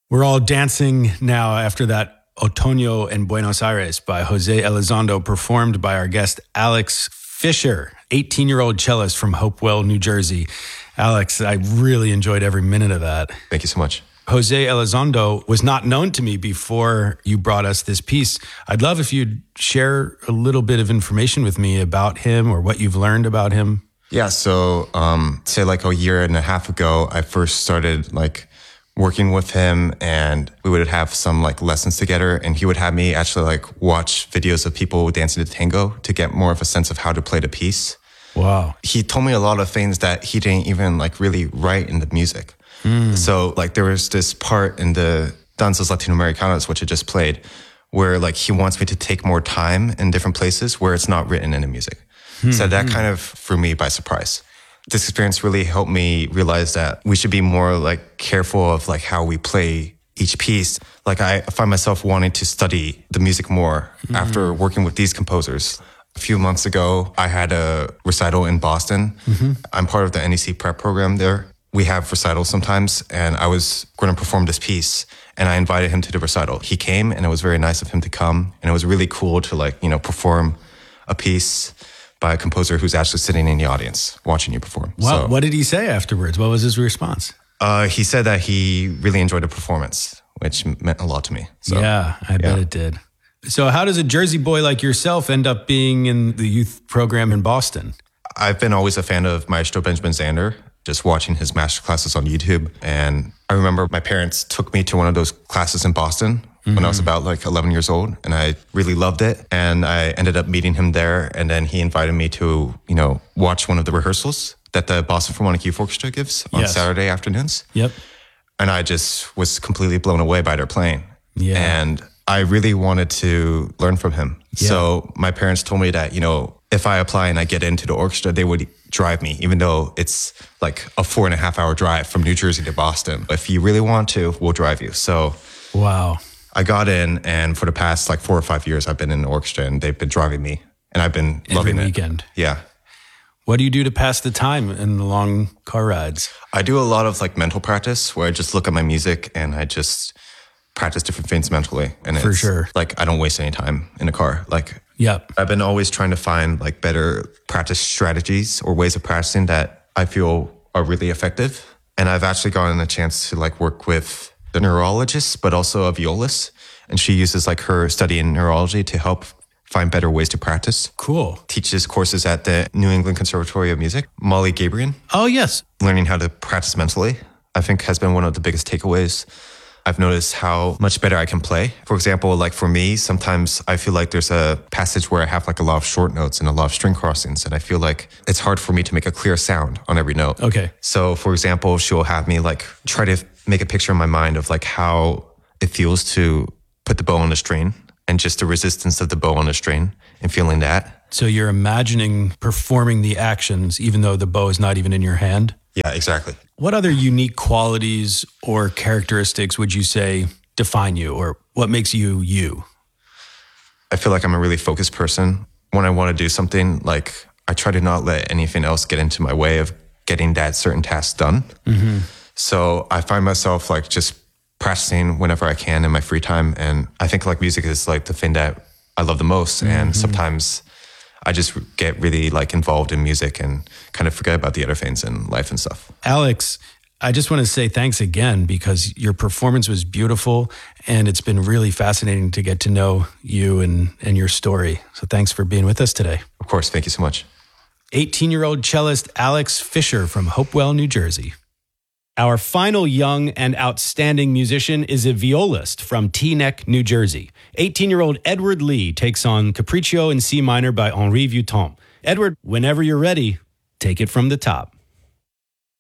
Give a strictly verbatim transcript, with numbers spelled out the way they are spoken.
We're all dancing now after that Otoño en Buenos Aires by Jose Elizondo, performed by our guest Alex Fisher, eighteen-year-old cellist from Hopewell, New Jersey. Alex, I really enjoyed every minute of that. Thank you so much. Jose Elizondo was not known to me before you brought us this piece. I'd love if you'd share a little bit of information with me about him or what you've learned about him. Yeah, so um, say like a year and a half ago, I first started like working with him, and we would have some like lessons together, and he would have me actually like watch videos of people dancing to tango to get more of a sense of how to play the piece. Wow. He told me a lot of things that he didn't even like really write in the music. Mm. So like there was this part in the Danzas Latinoamericanas, which I just played, where like he wants me to take more time in different places where it's not written in the music. Mm. So that kind of threw me by surprise. This experience really helped me realize that we should be more like careful of like how we play each piece. Like I find myself wanting to study the music more mm-hmm. after working with these composers. A few months ago, I had a recital in Boston. Mm-hmm. I'm part of the N E C prep program there. We have recitals sometimes, and I was going to perform this piece, and I invited him to the recital. He came, and it was very nice of him to come, and it was really cool to like, you know, perform a piece by a composer who's actually sitting in the audience watching you perform. Wow. So, what did he say afterwards? What was his response? Uh, he said that he really enjoyed the performance, which meant a lot to me. So, yeah, I yeah. bet it did. So how does a Jersey boy like yourself end up being in the youth program in Boston? I've been always a fan of Maestro Benjamin Zander, just watching his master classes on YouTube. And I remember my parents took me to one of those classes in Boston mm-hmm. when I was about like eleven years old, and I really loved it. And I ended up meeting him there, and then he invited me to, you know, watch one of the rehearsals that the Boston Philharmonic Youth Orchestra gives on yes. Saturday afternoons. Yep. And I just was completely blown away by their playing. Yeah. And I really wanted to learn from him. Yeah. So my parents told me that, you know, if I apply and I get into the orchestra, they would drive me, even though it's like a four and a half hour drive from New Jersey to Boston. If you really want to, we'll drive you. So wow. I got in, and for the past like four or five years, I've been in the orchestra, and they've been driving me, and I've been Every loving weekend. it. Yeah. What do you do to pass the time in the long car rides? I do a lot of like mental practice where I just look at my music and I just practice different things mentally. And For it's sure. like I don't waste any time in the car. Like yep. I've been always trying to find like better practice strategies or ways of practicing that I feel are really effective. And I've actually gotten a chance to like work with the neurologist, but also a violist. And she uses like her study in neurology to help find better ways to practice. Cool. Teaches courses at the New England Conservatory of Music. Molly Gabriel. Oh, yes. Learning how to practice mentally, I think, has been one of the biggest takeaways. I've noticed how much better I can play. For example, like for me, sometimes I feel like there's a passage where I have like a lot of short notes and a lot of string crossings, and I feel like it's hard for me to make a clear sound on every note. Okay. So for example, she'll have me like try to make a picture in my mind of like how it feels to put the bow on the string and just the resistance of the bow on the string and feeling that. So you're imagining performing the actions even though the bow is not even in your hand? Yeah, exactly. What other unique qualities or characteristics would you say define you, or what makes you you? I feel like I'm a really focused person. When I want to do something, like I try to not let anything else get into my way of getting that certain task done. Mm-hmm. So I find myself like just practicing whenever I can in my free time. And I think like music is like the thing that I love the most. Mm-hmm. And sometimes I just get really like involved in music and kind of forget about the other things in life and stuff. Alex, I just want to say thanks again, because your performance was beautiful, and it's been really fascinating to get to know you and, and your story. So thanks for being with us today. Of course. Thank you so much. eighteen-year-old cellist Alex Fisher from Hopewell, New Jersey. Our final young and outstanding musician is a violist from Teaneck, New Jersey. eighteen-year-old Edward Lee takes on Capriccio in C minor by Henri Vuitton. Edward, whenever you're ready, take it from the top.